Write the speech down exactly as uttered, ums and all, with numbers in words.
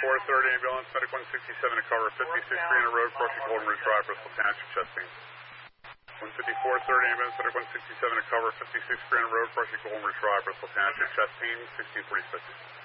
fifty-four thirty ambulance, medic one sixty-seven to cover, fifty-six Greener Road, crossing Golden Ridge Drive, Bristol Township, chest pain. one fifty-four thirty ambulance, medic one sixty-seven to cover, fifty-six Greener Road, crossing Golden Ridge Drive, Bristol Township, chest pain, sixteen forty-six.